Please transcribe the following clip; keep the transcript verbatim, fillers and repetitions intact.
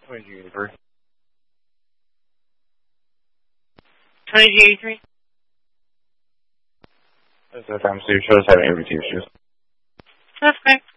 twenty-two eighty-three. twenty-two eighty-three. That's the time, so you show us having A B T issues. That's okay.